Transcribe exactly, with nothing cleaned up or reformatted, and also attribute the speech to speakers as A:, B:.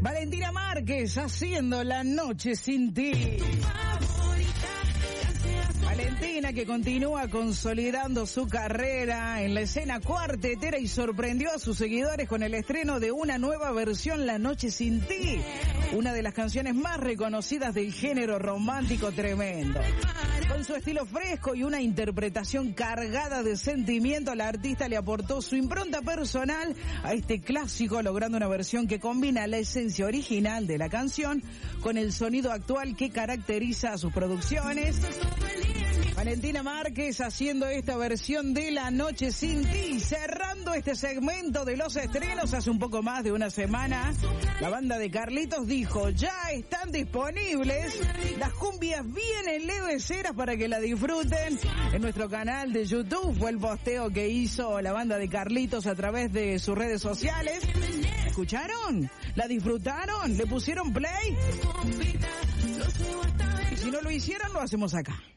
A: Valentina Márquez haciendo La Noche Sin Ti. Valentina, que continúa consolidando su carrera en la escena cuartetera y sorprendió a sus seguidores con el estreno de una nueva versión, La Noche Sin Ti, una de las canciones más reconocidas del género romántico tremendo. Con su estilo fresco y una interpretación cargada de sentimiento, la artista le aportó su impronta personal a este clásico, logrando una versión que combina la esencia original de la canción con el sonido actual que caracteriza a sus producciones. Valentina Márquez haciendo esta versión de La Noche Sin Ti, cerrando este segmento de los estrenos. Hace un poco más de una semana, la banda de Carlitos dijo, ya están disponibles las cumbias bien leveceras para que la disfruten. En nuestro canal de YouTube fue el posteo que hizo la banda de Carlitos a través de sus redes sociales. ¿Escucharon? ¿La disfrutaron? ¿Le pusieron play? Y si no lo hicieron, lo hacemos acá.